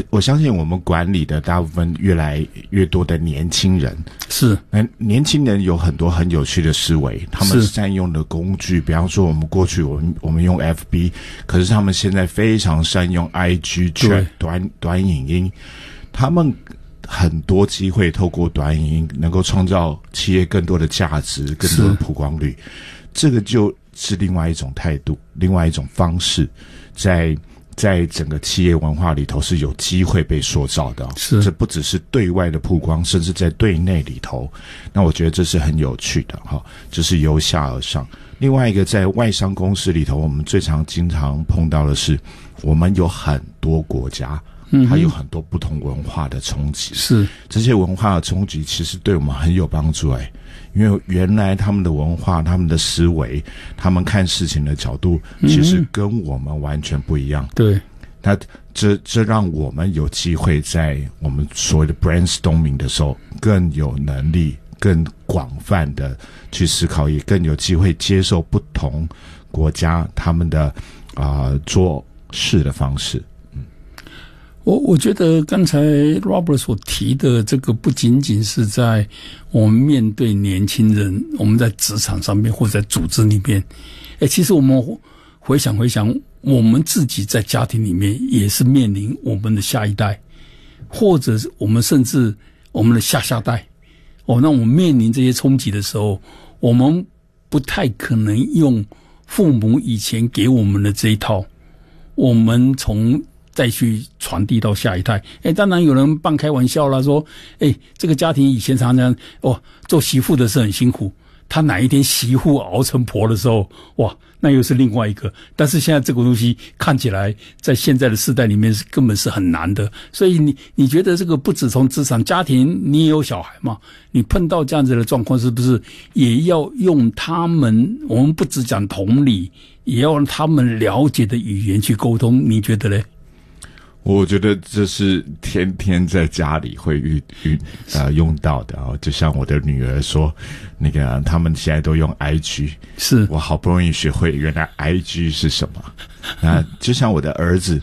我相信我们管理的大部分越来越多的年轻人， 是， 年轻人有很多很有趣的思维，他们善用的工具，比方说我们过去我们用 FB， 可是他们现在非常善用 IG 短影音，他们很多机会透过短影音能够创造企业更多的价值，更多的曝光率，这个就是另外一种态度，另外一种方式，在整个企业文化里头是有机会被塑造的， 是，这不只是对外的曝光，甚至在对内里头，那我觉得这是很有趣的哈，就是由下而上。另外一个在外商公司里头，我们经常碰到的是，我们有很多国家，它有很多不同文化的冲击， 是， 这些文化的冲击其实对我们很有帮助因为原来他们的文化、他们的思维、他们看事情的角度，其实跟我们完全不一样。 对， 那这让我们有机会在我们所谓的 brainstorming 的时候，更有能力、更广泛的去思考，也更有机会接受不同国家他们的做事的方式。 我觉得刚才 Robert 所提的这个不仅仅是在我们面对年轻人，我们在职场上面或者在组织里面，其实我们回想，我们自己在家庭里面也是面临我们的下一代，或者我们甚至我们的下代。那我们面临这些冲击的时候，我们不太可能用父母以前给我们的这一套，我们再去传递到下一代。当然有人半开玩笑啦，说这个家庭以前常常做媳妇的是很辛苦，他哪一天媳妇熬成婆的时候，哇，那又是另外一个。但是现在这个东西看起来在现在的世代里面根本是很难的。所以你觉得这个不止从职场家庭，你也有小孩嘛，你碰到这样子的状况，是不是也要用他们，我们不只讲同理，也要让他们了解的语言去沟通，你觉得呢？ 我觉得这是天天在家里会用到的就像我的女儿说，那个他们现在都用 IG， 是我好不容易学会原来 IG 是什么。就像我的儿子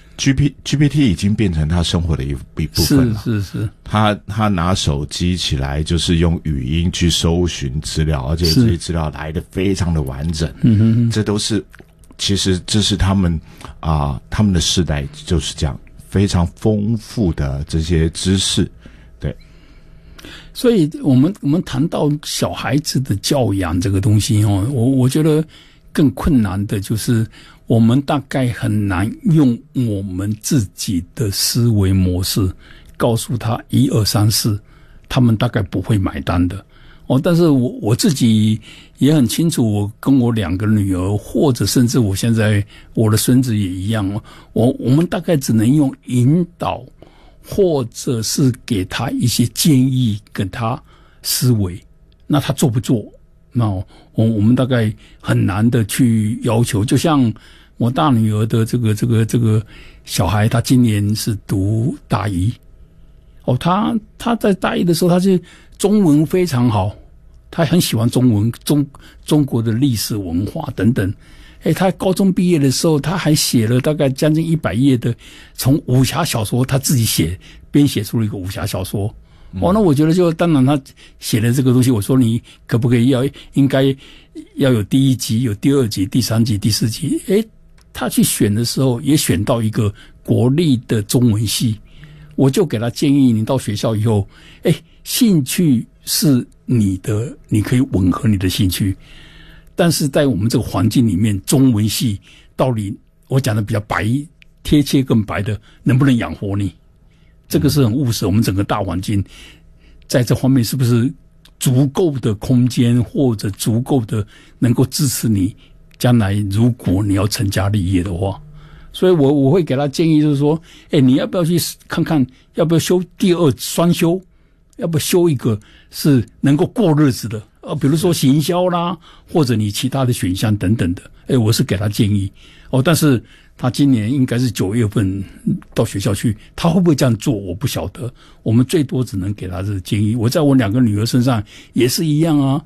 GPT 已经变成他生活的一部分了。是他拿手机起来就是用语音去搜寻资料，而且这些资料来得非常的完整。这都是其实这是他们的世代就是这样非常丰富的这些知识。对， 所以我们谈到小孩子的教养这个东西我觉得更困难的就是我们大概很难用我们自己的思维模式告诉他1、2、3、4，他们大概不会买单的。但是我自己也很清楚，我跟我2个女儿，或者甚至我现在我的孙子也一样，我们大概只能用引导，或者是给他一些建议，给他思维。那他做不做？那我们大概很难的去要求。就像我大女儿的这个小孩，他今年是读大一。他在大一的时候，他是中文非常好，他很喜欢中文，中国的历史文化等等。他高中毕业的时候，他还写了大概将近100页的从武侠小说，他自己编写出了一个武侠小说。那我觉得当然他写的这个东西，我说你可不可以应该要有第1集，有第2集、第3集、第4集。他去选的时候也选到一个国立的中文系。我就给他建议，你到学校以后，兴趣是你的，你可以吻合你的兴趣，但是在我们这个环境里面，中文系到底我讲的比较白，贴切更白的，能不能养活你？这个是很务实。我们整个大环境在这方面是不是足够的空间，或者足够的能够支持你将来如果你要成家立业的话？所以我会给他建议，就是说，你要不要去看看，要不要修第2双修，要不要修一个是能够过日子的，比如说行销啦，或者你其他的选项等等的。我是给他建议。但是他今年应该是9月份到学校去，他会不会这样做我不晓得。我们最多只能给他这个建议。我在我2个女儿身上也是一样啊。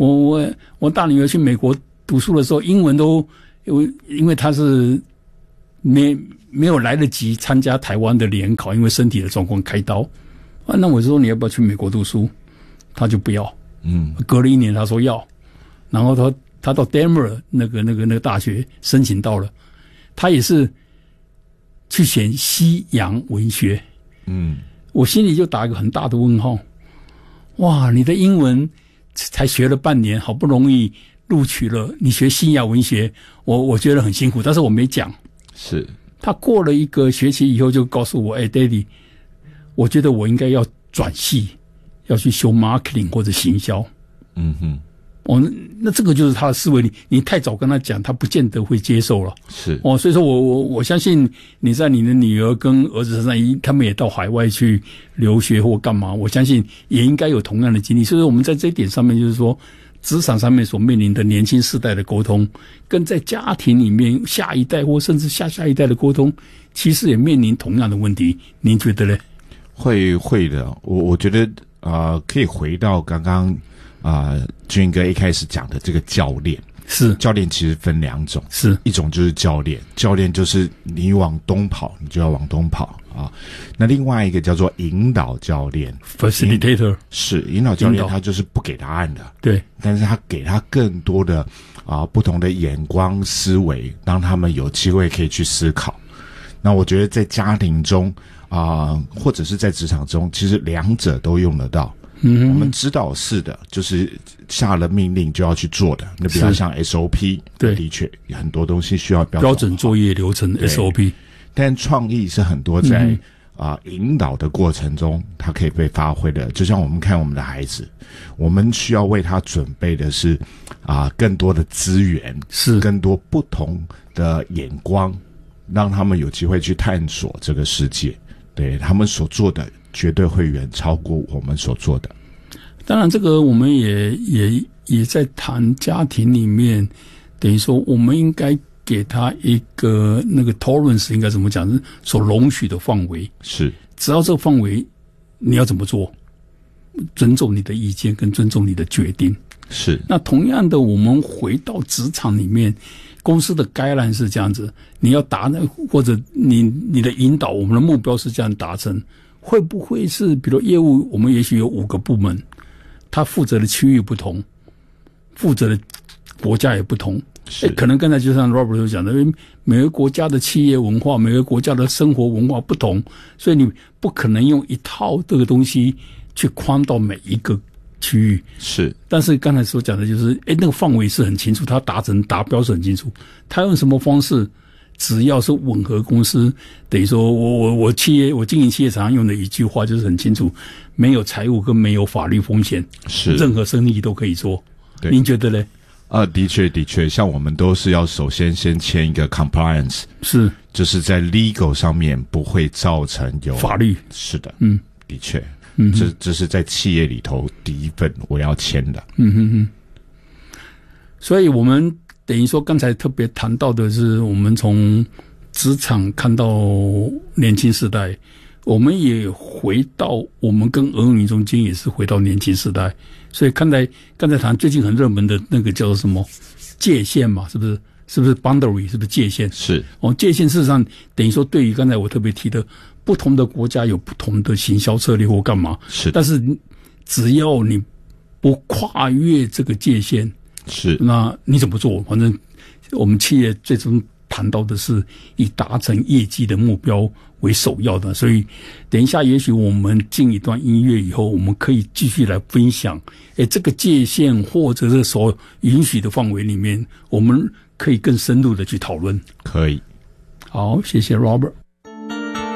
我大女儿去美国读书的时候，英文都因为她是没有来得及参加台湾的联考，因为身体的状况开刀啊。那我说你要不要去美国读书？他就不要。隔了1年他说要，然后他到 Denver 那个大学申请到了，他也是去选西洋文学。我心里就打一个很大的问号。哇，你的英文才学了半年，好不容易录取了，你学西洋文学，我觉得很辛苦，但是我没讲。 是。 他过了1个学期以后就告诉我，Daddy， 我觉得我应该要转系，要去修 marketing 或者行销。那这个就是他的思维，你太早跟他讲，他不见得会接受了。 是。 所以说我相信你在你的女儿跟儿子身上，他们也到海外去留学或干嘛，我相信也应该有同样的经历。所以说我们在这一点上面，就是说职场上面所面临的年轻世代的沟通，跟在家庭里面下一代或甚至下一代的沟通，其实也面临同样的问题。您觉得呢？ 会的。我觉得可以回到刚刚俊哥一开始讲的这个教练。 是。 教练其实分2种， 是一种就是教练就是你往东跑，你就要往东跑啊。那另外一个叫做引导教练 ，facilitator， 是引导教练，他就是不给答案的， 对， 但是他给他更多的不同的眼光思维，让他们有机会可以去思考。那我觉得在家庭中或者是在职场中，其实2者都用得到。我们指导式的就是下了命令就要去做的，那比较像 SOP， 对， 的确很多东西需要标准作业流程 SOP。 但创意是很多在引导的过程中，它可以被发挥的。就像我们看我们的孩子，我们需要为他准备的是更多的资源， 是更多不同的眼光，让他们有机会去探索这个世界。对，他们所做的绝对会远超过我们所做的。 当然，这个我们也在谈家庭里面，等于说我们应该给他一个那个 tolerance， 应该怎么讲，是所容许的范围。 是， 只要这个范围你要怎么做，尊重你的意见跟尊重你的决定。 是。 那同样的，我们回到职场里面，公司的guideline是这样子，你要或者你的引导，我们的目标是这样达成，会不会是比如业务，我们也许有5个部门，他负责的区域不同，负责的国家也不同。可能刚才就像 Robert 所讲的，因为每个国家的企业文化，每个国家的生活文化不同，所以你不可能用一套这个东西去框到每一个区域。 是。 但是刚才所讲的就是那个范围是很清楚，它达标是很清楚，它用什么方式，只要是吻合公司，等于说我经营企业常常用的一句话就是很清楚，没有财务跟没有法律风险， 是任何生意都可以做。 对， 您觉得呢？ 的确，像我们都是要首先签一个 compliance， 是， 就是在 legal 上面不会造成有法律。 是的，的确，这是在企业里头第一份我要签的。 所以我们等于说刚才特别谈到的是，我们从职场看到年轻世代，我们也回到我们跟儿女中间也是回到年轻世代。所以刚才谈最近很热门的那个叫做什么界限嘛，是不是 boundary， 是不是界限？ 是。 界限事实上等于说，对于刚才我特别提的，不同的国家有不同的行销策略或干嘛。 是。 但是只要你不跨越这个界限， 是， 那你怎么做？反正我们企业最终谈到的是以达成业绩的目标为首要的。所以等一下也许我们进一段音乐以后，我们可以继续来分享这个界限或者是所允许的范围里面，我们可以更深入的去讨论。 可以。 好，谢谢 Robert。